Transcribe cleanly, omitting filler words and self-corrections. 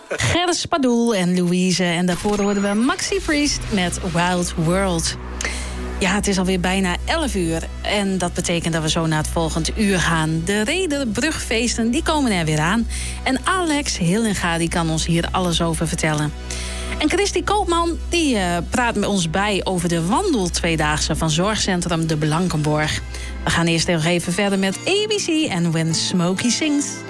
Gers Padoel en Louise. En daarvoor hoorden we Maxi Priest met Wild World. Ja, het is alweer bijna 11 uur. En dat betekent dat we zo naar het volgende uur gaan. De Rederbrugfeesten, die komen er weer aan. En Alex Hillinga, die kan ons hier alles over vertellen. En Christy Koopman, die praat met ons bij over de wandel-tweedaagse van Zorgcentrum de Blankenborg. We gaan eerst nog even verder met ABC en When Smokey Sings.